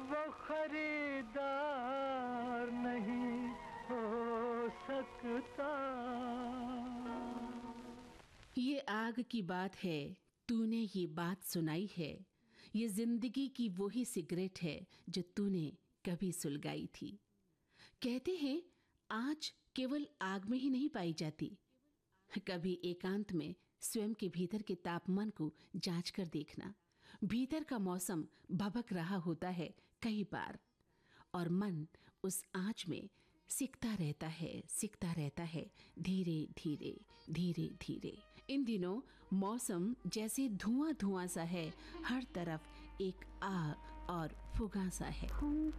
वो खरीदार नहीं हो सकता। ये आग की बात है, तूने ये बात सुनाई है। ये जिंदगी की वही सिगरेट है जो तूने कभी सुलगाई थी। कहते हैं आँच केवल आग में ही नहीं पाई जाती, कभी एकांत में स्वयं के भीतर के तापमान को जांच कर देखना। भीतर का मौसम भभक रहा होता है कई बार, और मन उस आँच में सिकता रहता है, धीरे धीरे धीरे धीरे। इन दिनों मौसम जैसे धुआं धुआं सा है, हर तरफ एक आग और फुगा सा है।